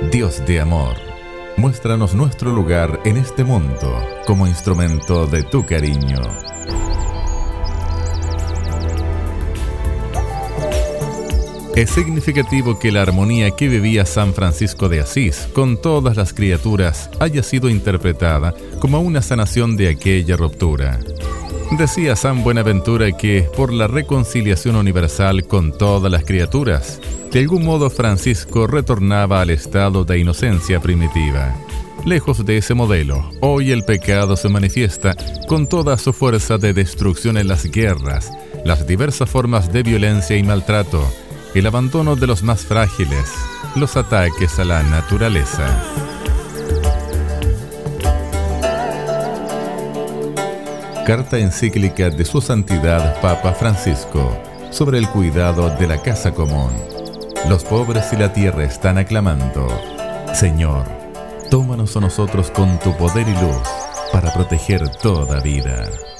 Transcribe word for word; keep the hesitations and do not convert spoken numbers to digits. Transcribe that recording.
Dios de amor, muéstranos nuestro lugar en este mundo como instrumento de tu cariño. Es significativo que la armonía que vivía San Francisco de Asís con todas las criaturas haya sido interpretada como una sanación de aquella ruptura. Decía San Buenaventura que, por la reconciliación universal con todas las criaturas, de algún modo Francisco retornaba al estado de inocencia primitiva. Lejos de ese modelo, hoy el pecado se manifiesta con toda su fuerza de destrucción en las guerras, las diversas formas de violencia y maltrato, el abandono de los más frágiles, los ataques a la naturaleza. Carta encíclica de Su Santidad Papa Francisco sobre el cuidado de la casa común. Los pobres y la tierra están aclamando: Señor, tómanos a nosotros con tu poder y luz para proteger toda vida.